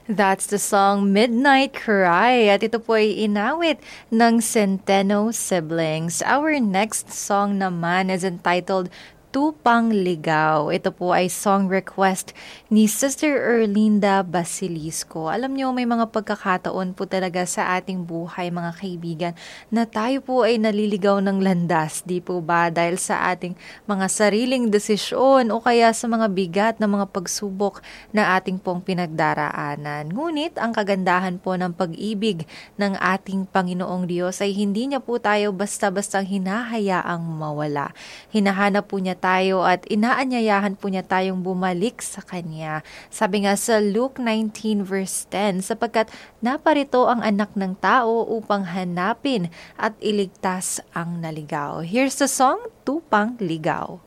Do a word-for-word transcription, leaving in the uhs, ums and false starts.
That's the song Midnight Cry at ito po ay inawit ng Centeno Siblings. Our next song naman is entitled Tupang Ligaw. Ito po ay song request ni Sister Erlinda Basilisco. Alam niyo, may mga pagkakataon po talaga sa ating buhay, mga kaibigan, na tayo po ay naliligaw ng landas, di po ba? Dahil sa ating mga sariling desisyon o kaya sa mga bigat na mga pagsubok na ating pong pinagdaraanan. Ngunit ang kagandahan po ng pag-ibig ng ating Panginoong Diyos ay hindi niya po tayo basta-bastang hinahayaang mawala. Hinahanap po niya tayo at inaanyayahan po niya tayong bumalik sa Kanya. Sabi nga sa Luke nineteen verse ten, sapagkat naparito ang anak ng tao upang hanapin at iligtas ang naligaw. Here's the song, Tupang Ligaw.